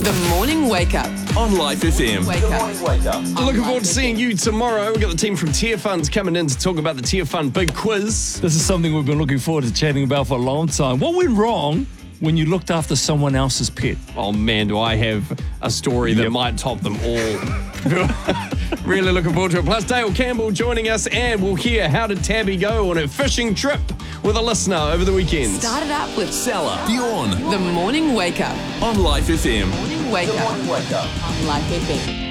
The Morning Wake Up. On Life FM. Wake up. Looking forward to seeing you tomorrow. We've got the team from Tier Funds coming in to talk about the Tier Fund big quiz. This is something we've been looking forward to chatting about for a long time. What went wrong when you looked after someone else's pet? Oh man, do I have a story that might top them all. Really looking forward to it. Plus Dale Campbell joining us, and we'll hear how did Tabby go on a fishing trip with a listener over the weekend. Started up with Salah. Bjorn. The Morning Wake Up. On Life FM. Morning Wake Up. On Life FM.